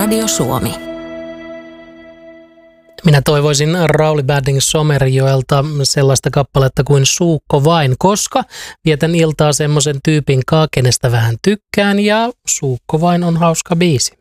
Radio Suomi. Minä toivoisin Rauli Badding Somerjoelta sellaista kappaletta kuin Suukko vain, koska vietän iltaa semmoisen tyypin kaa, kenestä vähän tykkään, ja Suukko vain on hauska biisi.